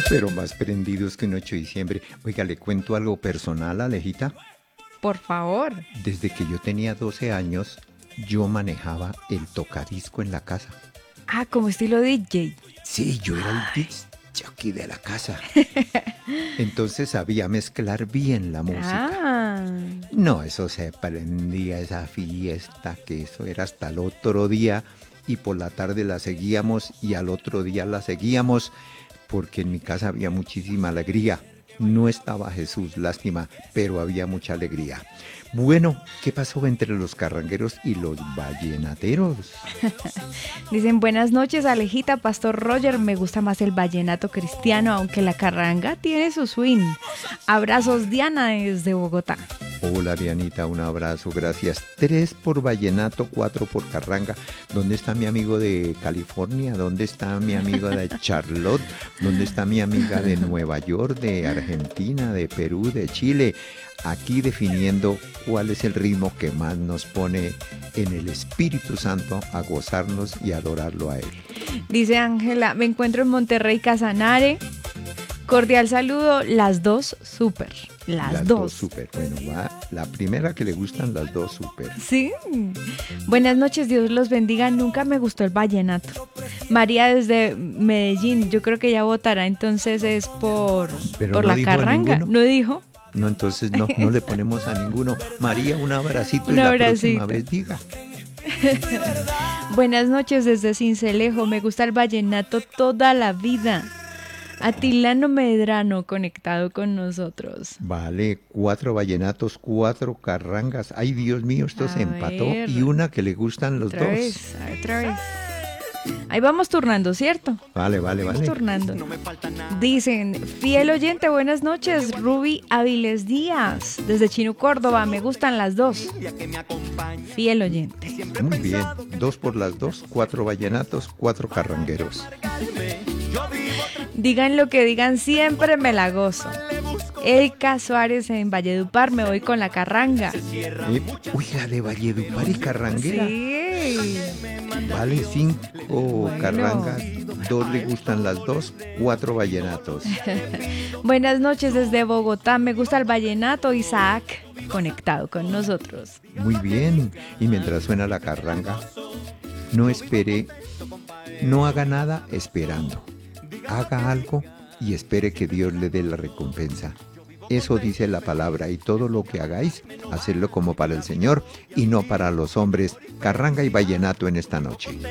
pero más prendidos que un 8 de diciembre. Oiga, le cuento algo personal, Alejita. Por favor. Desde que yo tenía 12 años, yo manejaba el tocadisco en la casa. Ah, como estilo DJ. Sí, yo era el disc jockey de la casa. Entonces sabía mezclar bien la música. Ah. No, eso se prendía esa fiesta, que eso era hasta el otro día, y por la tarde la seguíamos y al otro día la seguíamos, porque en mi casa había muchísima alegría. No estaba Jesús, lástima, pero había mucha alegría. Bueno, ¿qué pasó entre los carrangueros y los vallenateros? Dicen, buenas noches, Alejita, Pastor Roger. Me gusta más el vallenato cristiano, aunque la carranga tiene su swing. Abrazos, Diana, desde Bogotá. Hola, Dianita, un abrazo, gracias. 3 por vallenato, 4 por carranga. ¿Dónde está mi amigo de California? ¿Dónde está mi amigo de Charlotte? ¿Dónde está mi amiga de Nueva York, de Argentina, de Perú, de Chile? Aquí definiendo cuál es el ritmo que más nos pone en el Espíritu Santo a gozarnos y adorarlo a Él. Dice Ángela, me encuentro en Monterrey, Casanare. Cordial saludo, las dos súper. Las dos. Súper. Bueno, va la primera que le gustan, las dos súper. Sí. Buenas noches, Dios los bendiga. Nunca me gustó el vallenato. María desde Medellín, yo creo que ella votará, entonces es por Pero no la dijo carranga. ninguno. ¿No dijo? No, entonces no le ponemos a ninguno. María, un abracito Un y abracito. la próxima vez diga. Buenas noches desde Sincelejo. Me gusta el vallenato toda la vida. Atilano Medrano conectado con nosotros. Vale, 4 vallenatos, 4 carrangas. Ay, Dios mío, esto se empató. ver. Y una que le gustan los Otra dos. vez, otra vez. Ahí vamos turnando, ¿cierto? Vale. Vamos turnando. Dicen, fiel oyente, buenas noches, Ruby Aviles Díaz, desde Chino, Córdoba, me gustan las dos. Fiel oyente. Muy bien, 2 por las 2, 4 vallenatos, 4 carrangueros. Digan lo que digan, siempre me la gozo. Elka Suárez en Valledupar, me voy con la carranga. Uy, la de Valledupar y carranguera. Sí. Vale, 5 carrangas, 2 le gustan las 2, 4 vallenatos. Buenas noches desde Bogotá, me gusta el vallenato, Isaac, conectado con nosotros. Muy bien, y mientras suena la carranga, no espere, no haga nada esperando. Haga algo y espere que Dios le dé la recompensa. Eso dice la palabra, y todo lo que hagáis, hacedlo como para el Señor y no para los hombres. Carranga y vallenato en esta noche.